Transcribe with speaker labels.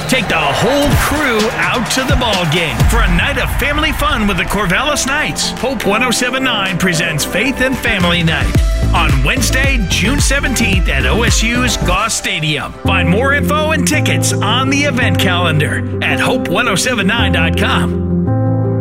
Speaker 1: Take the whole crew out to the ball game for a night of family fun with the Corvallis Knights. Hope 1079 presents Faith and Family Night on Wednesday, June 17th at OSU's Goss Stadium. Find more info and tickets on the event calendar at hope1079.com.